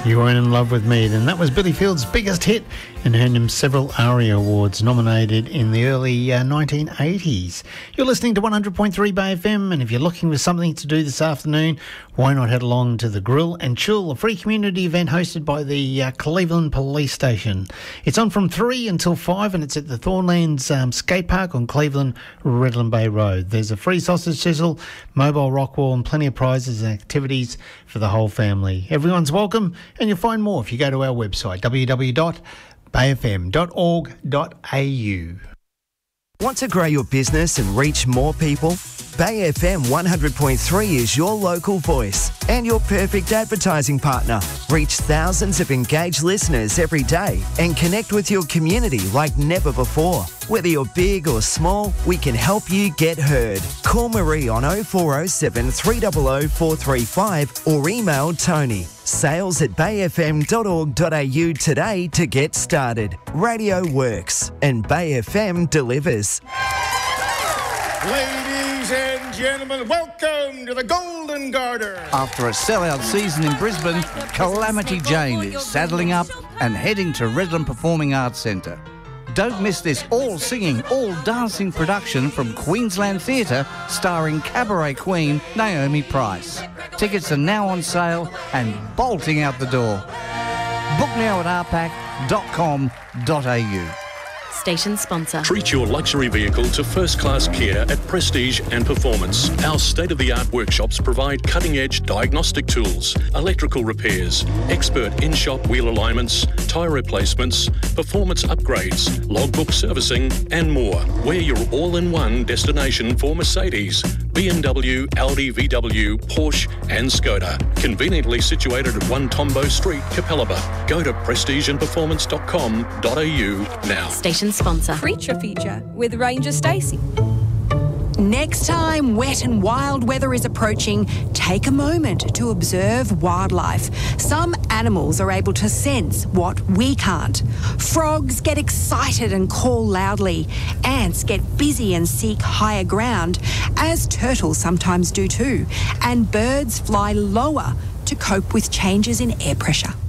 You Weren't in Love With Me. Then that was Billy Field's biggest hit and earned him several ARIA Awards, nominated in the early 1980s. You're listening to 100.3 Bay FM, and if you're looking for something to do this afternoon, why not head along to the Grill and Chill, a free community event hosted by the Cleveland Police Station. It's on from 3 until 5, and it's at the Thornlands Skate Park on Cleveland Redland Bay Road. There's a free sausage sizzle, mobile rock wall, and plenty of prizes and activities for the whole family. Everyone's welcome, and you'll find more if you go to our website, www.bayfm.org.au. Want to grow your business and reach more people? Bay FM 100.3 is your local voice and your perfect advertising partner. Reach thousands of engaged listeners every day and connect with your community like never before. Whether you're big or small, we can help you get heard. Call Marie on 0407 300 435 or email Tony. sales@bayfm.org.au today to get started. Radio works and Bay FM delivers. Ladies and gentlemen, welcome to the Golden Garter. After a sellout season in Brisbane, Calamity Jane is saddling up and heading to Redland Performing Arts Centre. Don't miss this all-singing, all-dancing production from Queensland Theatre starring cabaret queen Naomi Price. Tickets are now on sale and bolting out the door. Book now at rpac.com.au. Station sponsor. Treat your luxury vehicle to first-class care at Prestige and Performance. Our state-of-the-art workshops provide cutting-edge diagnostic tools, electrical repairs, expert in-shop wheel alignments, tyre replacements, performance upgrades, logbook servicing and more. We're your all-in-one destination for Mercedes, BMW, Audi, VW, Porsche and Skoda. Conveniently situated at 1 Tombo Street, Capalaba. Go to prestigeandperformance.com.au now. Station sponsor. Creature Feature with Ranger Stacey. Next time wet and wild weather is approaching, take a moment to observe wildlife. Some animals are able to sense what we can't. Frogs get excited and call loudly. Ants get busy and seek higher ground, as turtles sometimes do too. And birds fly lower to cope with changes in air pressure.